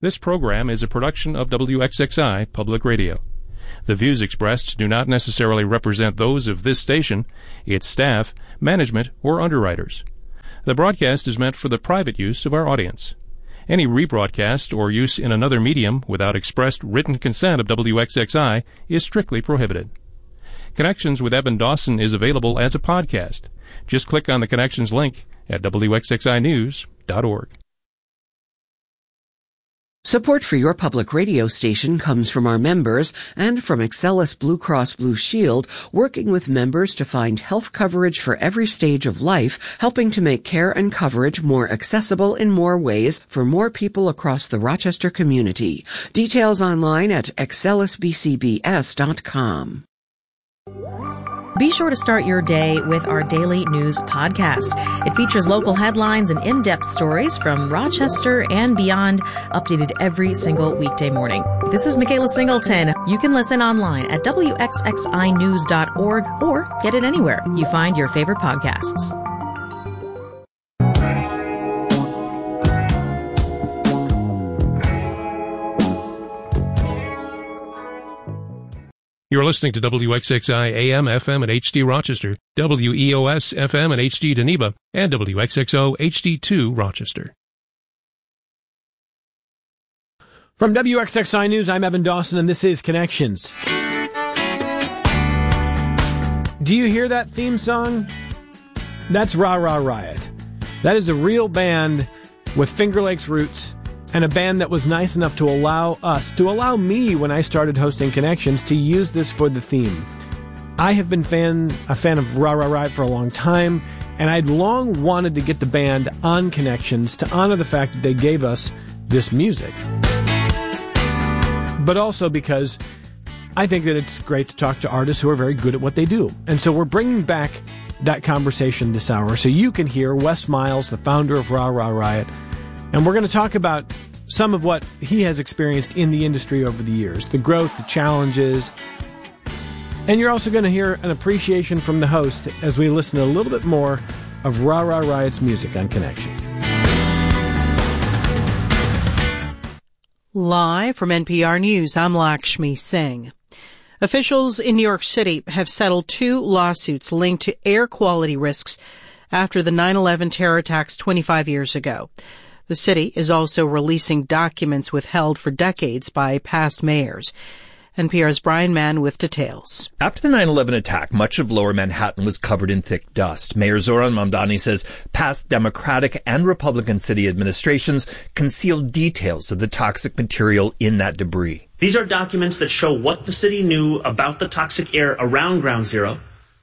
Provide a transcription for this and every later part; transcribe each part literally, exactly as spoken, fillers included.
This program is a production of W X X I Public Radio. The views expressed do not necessarily represent those of this station, its staff, management, or underwriters. The broadcast is meant for the private use of our audience. Any rebroadcast or use in another medium without expressed written consent of W X X I is strictly prohibited. Connections with Evan Dawson is available as a podcast. Just click on the Connections link at W X X I news dot org. Support for your public radio station comes from our members and from Excellus Blue Cross Blue Shield, working with members to find health coverage for every stage of life, helping to make care and coverage more accessible in more ways for more people across the Rochester community. Details online at excellus b c b s dot com. Be sure to start your day with our daily news podcast. It features local headlines and in-depth stories from Rochester and beyond, updated every single weekday morning. This is Michaela Singleton. You can listen online at W X X I news dot org or get it anywhere you find your favorite podcasts. You're listening to W X X I A M, F M, and H D Rochester, W E O S, F M, and H D Geneva, and W X X O H D two Rochester. From W X X I News, I'm Evan Dawson, and this is Connections. Do you hear that theme song? That's Rah Rah Riot. That is a real band with Finger Lakes roots, and a band that was nice enough to allow us, to allow me when I started hosting Connections, to use this for the theme. I have been fan, a fan of Rah Rah Riot for a long time, and I'd long wanted to get the band on Connections to honor the fact that they gave us this music. But also because I think that it's great to talk to artists who are very good at what they do. And so we're bringing back that conversation this hour so you can hear Wes Miles, the founder of Rah Rah Riot, and we're going to talk about some of what he has experienced in the industry over the years, the growth, the challenges. And you're also going to hear an appreciation from the host as we listen to a little bit more of Rah Rah Riot's music on Connections. Live from N P R News, I'm Lakshmi Singh. Officials in New York City have settled two lawsuits linked to air quality risks after the nine eleven terror attacks twenty-five years ago. The city is also releasing documents withheld for decades by past mayors. N P R's Brian Mann with details. After the nine eleven attack, much of lower Manhattan was covered in thick dust. Mayor Zohran Mamdani says past Democratic and Republican city administrations concealed details of the toxic material in that debris. These are documents that show what the city knew about the toxic air around Ground Zero,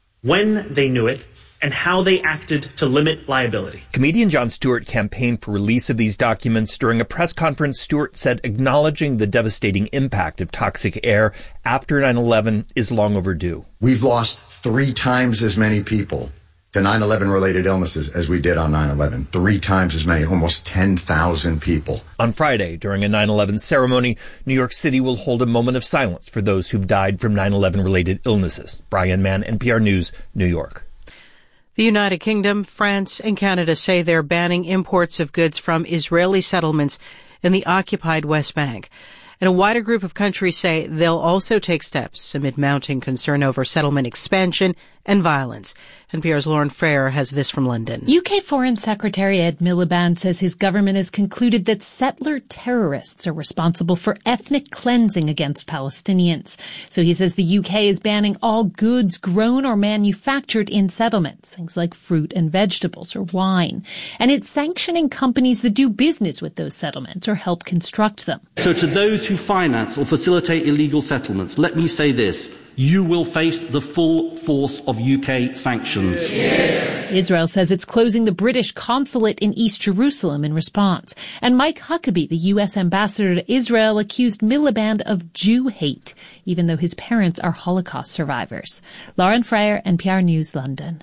when they knew it, and how they acted to limit liability. Comedian Jon Stewart campaigned for release of these documents. During a press conference, Stewart said acknowledging the devastating impact of toxic air after nine eleven is long overdue. We've lost three times as many people to nine eleven related illnesses as we did on nine eleven. Three times as many, almost ten thousand people. On Friday, during a nine eleven ceremony, New York City will hold a moment of silence for those who've died from nine eleven related illnesses. Brian Mann, N P R News, New York. The United Kingdom, France, and Canada say they're banning imports of goods from Israeli settlements in the occupied West Bank. And a wider group of countries say they'll also take steps amid mounting concern over settlement expansion and violence. N P R's Lauren Frere has this from London. U K Foreign Secretary Ed Miliband says his government has concluded that settler terrorists are responsible for ethnic cleansing against Palestinians. So he says the U K is banning all goods grown or manufactured in settlements, things like fruit and vegetables or wine. And it's sanctioning companies that do business with those settlements or help construct them. So to those who finance or facilitate illegal settlements, let me say this. You will face the full force of U K sanctions. Yeah. Israel says it's closing the British consulate in East Jerusalem in response. And Mike Huckabee, the U S ambassador to Israel, accused Miliband of Jew hate, even though his parents are Holocaust survivors. Lauren Frere, N P R News, London.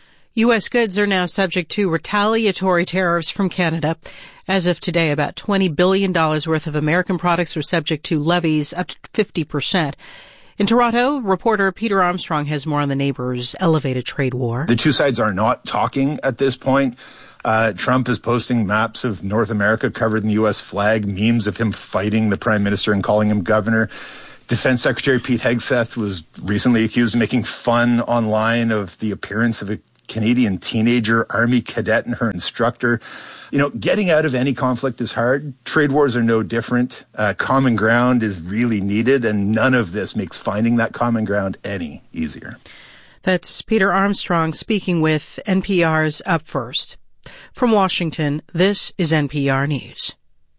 U S goods are now subject to retaliatory tariffs from Canada. As of today, about twenty billion dollars worth of American products are subject to levies up to fifty percent. In Toronto, reporter Peter Armstrong has more on the neighbors' elevated trade war. The two sides are not talking at this point. Uh, Trump is posting maps of North America covered in the U S flag, memes of him fighting the prime minister and calling him governor. Defense Secretary Pete Hegseth was recently accused of making fun online of the appearance of a Canadian teenager Army cadet and her instructor. You know, getting out of any conflict is hard. Trade wars are no different. Uh, common ground is really needed, and none of this makes finding that common ground any easier. That's Peter Armstrong speaking with N P R's Up First. From Washington, this is N P R News.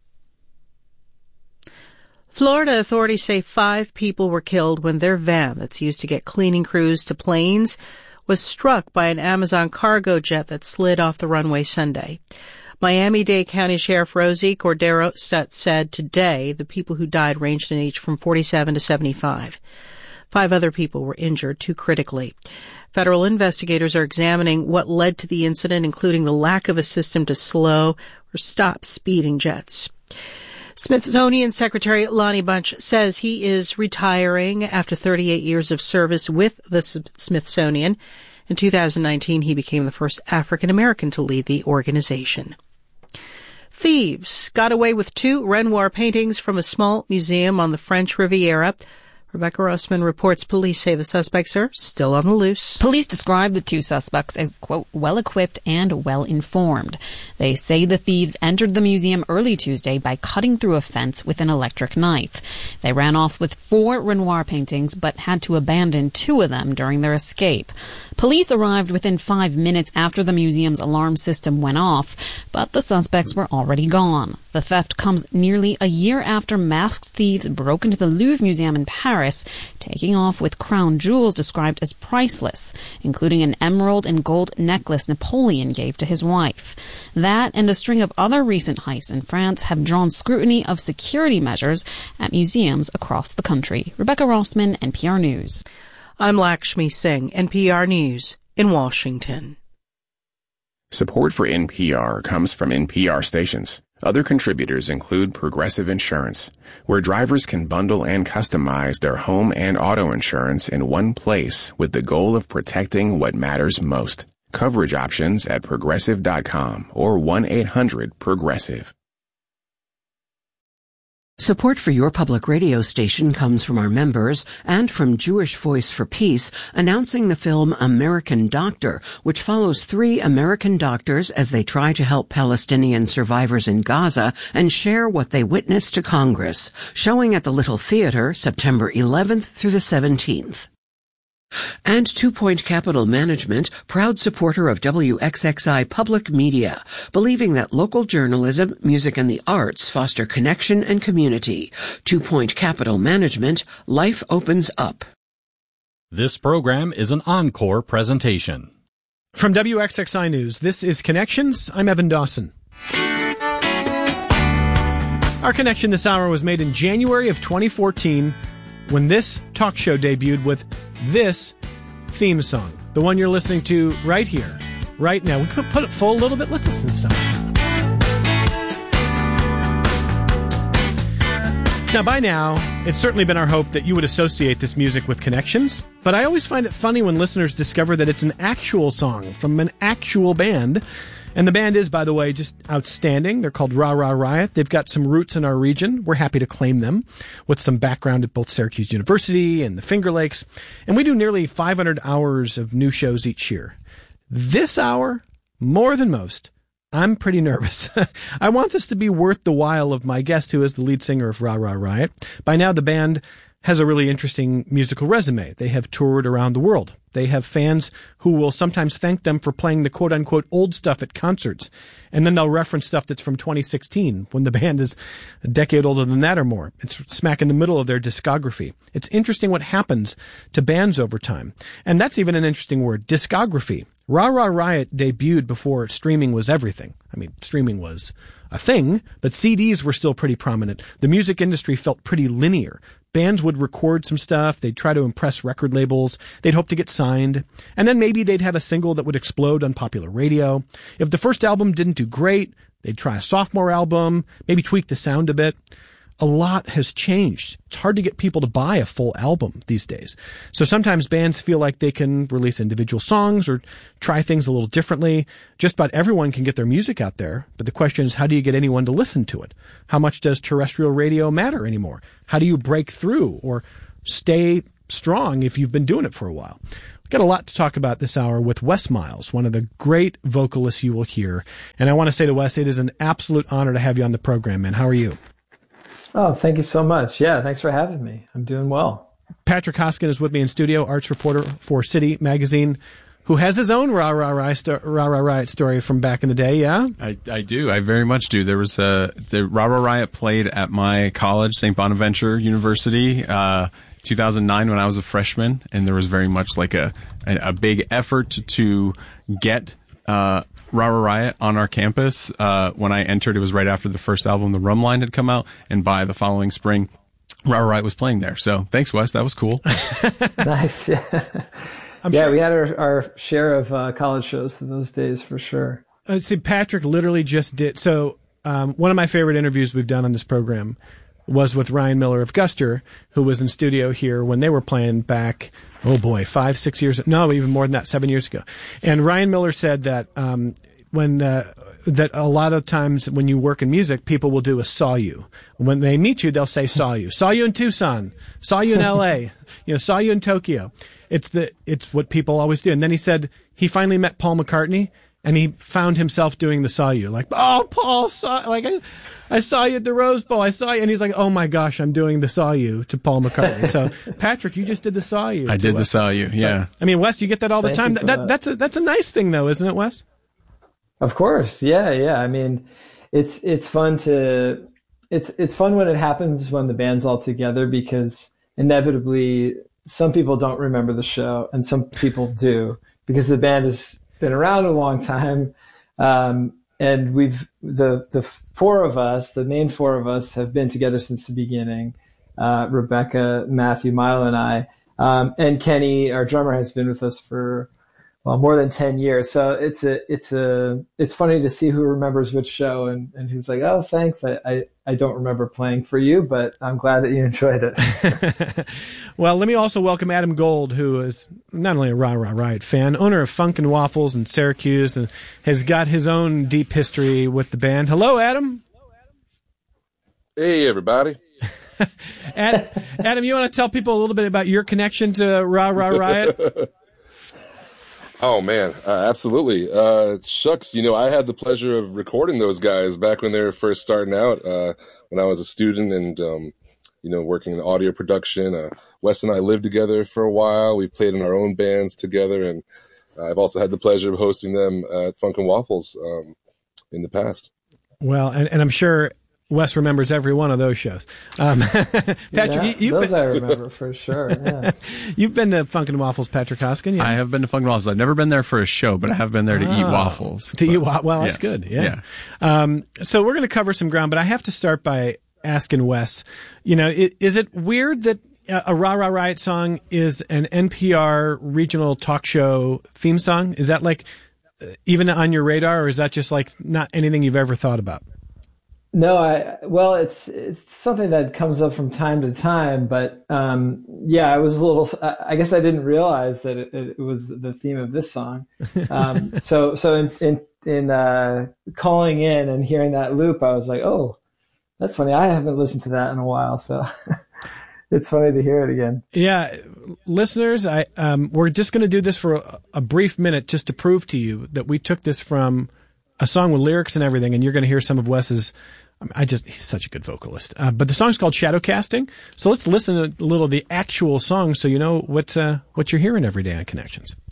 Florida authorities say five people were killed when their van that's used to get cleaning crews to planes was struck by an Amazon cargo jet that slid off the runway Sunday. Miami-Dade County Sheriff Rosie Cordero said today the people who died ranged in age from forty-seven to seventy-five. Five other people were injured, two critically. Federal investigators are examining what led to the incident, including the lack of a system to slow or stop speeding jets. Smithsonian Secretary Lonnie Bunch says he is retiring after thirty-eight years of service with the Smithsonian. In two thousand nineteen, he became the first African American to lead the organization. Thieves got away with two Renoir paintings from a small museum on the French Riviera. Rebecca Rossman reports police say the suspects are still on the loose. Police describe the two suspects as, quote, well-equipped and well-informed. They say the thieves entered the museum early Tuesday by cutting through a fence with an electric knife. They ran off with four Renoir paintings but had to abandon two of them during their escape. Police arrived within five minutes after the museum's alarm system went off, but the suspects were already gone. The theft comes nearly a year after masked thieves broke into the Louvre Museum in Paris, taking off with crown jewels described as priceless, including an emerald and gold necklace Napoleon gave to his wife. That and a string of other recent heists in France have drawn scrutiny of security measures at museums across the country. Rebecca Rossman, N P R News. I'm Lakshmi Singh, N P R News in Washington. Support for N P R comes from N P R stations. Other contributors include Progressive Insurance, where drivers can bundle and customize their home and auto insurance in one place with the goal of protecting what matters most. Coverage options at progressive dot com or one eight hundred progressive. Support for your public radio station comes from our members and from Jewish Voice for Peace, announcing the film American Doctor, which follows three American doctors as they try to help Palestinian survivors in Gaza and share what they witnessed to Congress. Showing at the Little Theater September eleventh through the seventeenth. And Two Point Capital Management, proud supporter of W X X I Public Media, believing that local journalism, music, and the arts foster connection and community. Two Point Capital Management, life opens up. This program is an encore presentation. From W X X I News, this is Connections. I'm Evan Dawson. Our connection this hour was made in January of twenty fourteen when this talk show debuted with this theme song, the one you're listening to right here, right now. We could put it full a little bit. Let's listen to something. Now, by now, it's certainly been our hope that you would associate this music with Connections, but I always find it funny when listeners discover that it's an actual song from an actual band. And the band is, by the way, just outstanding. They're called Rah Rah Riot. They've got some roots in our region. We're happy to claim them with some background at both Syracuse University and the Finger Lakes. And we do nearly five hundred hours of new shows each year. This hour, more than most, I'm pretty nervous. I want this to be worth the while of my guest, who is the lead singer of Rah Rah Riot. By now, the band has a really interesting musical resume. They have toured around the world. They have fans who will sometimes thank them for playing the quote-unquote old stuff at concerts. And then they'll reference stuff that's from twenty sixteen, when the band is a decade older than that or more. It's smack in the middle of their discography. It's interesting what happens to bands over time. And that's even an interesting word, discography. Rah Rah Riot debuted before streaming was everything. I mean, streaming was a thing, but C Ds were still pretty prominent. The music industry felt pretty linear. Bands would record some stuff, they'd try to impress record labels, they'd hope to get signed, and then maybe they'd have a single that would explode on popular radio. If the first album didn't do great, they'd try a sophomore album, maybe tweak the sound a bit. a lot has changed. It's hard to get people to buy a full album these days. So sometimes bands feel like they can release individual songs or try things a little differently. Just about everyone can get their music out there, but the question is, how do you get anyone to listen to it? How much does terrestrial radio matter anymore? How do you break through or stay strong if you've been doing it for a while? We've got a lot to talk about this hour with Wes Miles, one of the great vocalists you will hear. And I want to say to Wes, it is an absolute honor to have you on the program, man. How are you? Oh, thank you so much. Yeah, thanks for having me. I'm doing well. Patrick Hoskin is with me in studio, arts reporter for City Magazine, who has his own Rah Rah Riot, sto- Rah Rah Riot story from back in the day, yeah? I, I do. I very much do. There was a, the Rah Rah Riot played at my college, Saint Bonaventure University, uh, two thousand nine when I was a freshman, and there was very much like a, a, a big effort to, to get, uh, Rah Rah Riot on our campus. Uh, when I entered, it was right after the first album, The Rum Line, had come out, and by the following spring, Rah Rah Riot was playing there. So thanks, Wes. That was cool. Nice. Yeah, I'm yeah sure. We had our, our share of uh, college shows in those days for sure. Uh, see, Patrick literally just did. So um, one of my favorite interviews we've done on this program was with Ryan Miller of Guster, who was in studio here when they were playing back, oh boy, five, six years, no, even more than that, seven years ago. And Ryan Miller said that um, when uh, that a lot of times when you work in music, people will do a saw you. When they meet you, they'll say saw you. Saw you in Tucson. Saw you in L A. You know, saw you in Tokyo. It's the it's what people always do. And then he said he finally met Paul McCartney, and he found himself doing the saw you. Like, oh, Paul, saw, like, I, I saw you at the Rose Bowl. I saw you. And he's like, oh my gosh, I'm doing the saw you to Paul McCartney. So, Patrick, you just did the saw you. I did Wes. the saw you, yeah. But, I mean, Wes, you get that all the Thank time. you for That, that. that's a, that's a nice thing though, isn't it, Wes? Of course. Yeah. Yeah. I mean, it's, it's fun to, it's, it's fun when it happens when the band's all together, because inevitably some people don't remember the show and some people do, because the band has been around a long time. Um, and we've, the, the four of us, the main four of us have been together since the beginning. Uh, Rebecca, Matthew, Milo, and I. Um, and Kenny, our drummer, has been with us for, well, more than ten years. So it's a, it's a, it's funny to see who remembers which show and, and who's like, oh, thanks. I, I, I don't remember playing for you, but I'm glad that you enjoyed it. Well, let me also welcome Adam Gold, who is not only a Rah Rah Riot fan, owner of Funk and Waffles in Syracuse, and has got his own deep history with the band. Hello, Adam. Hey, everybody. Adam, Adam, you want to tell people a little bit about your connection to Rah Rah Riot? Oh, man, uh, absolutely. Uh, shucks, you know, I had the pleasure of recording those guys back when they were first starting out, uh, when I was a student and, um, you know, working in audio production. Uh, Wes and I lived together for a while. We played in our own bands together, and uh, I've also had the pleasure of hosting them at Funk and Waffles um, in the past. Well, and, and I'm sure Wes remembers every one of those shows. Um, Patrick, yeah, you, you've those been, I remember for sure. Yeah. You've been to Funk and Waffles, Patrick Hoskin. Yeah. I have been to Funk and Waffles. I've never been there for a show, but I have been there to oh, eat waffles. To eat wa- well, that's yes. good. Yeah. yeah. Um, so we're going to cover some ground, but I have to start by asking Wes. You know, it, is it weird that a Rah Rah Riot song is an N P R regional talk show theme song? Is that like uh, even on your radar, or is that just like not anything you've ever thought about? No, I, well, it's, it's something that comes up from time to time, but, um, yeah, I was a little, I guess I didn't realize that it, it was the theme of this song. Um, so, so in, in, in, uh, calling in and hearing that loop, I was like, oh, that's funny. I haven't listened to that in a while. So it's funny to hear it again. Yeah. Listeners, I, um, we're just going to do this for a, a brief minute just to prove to you that we took this from a song with lyrics and everything, and you're going to hear some of Wes's. I just, he's such a good vocalist. Uh, but the song's called Shadow Casting. So let's listen to a little of the actual song so you know what, uh, what you're hearing every day on Connections.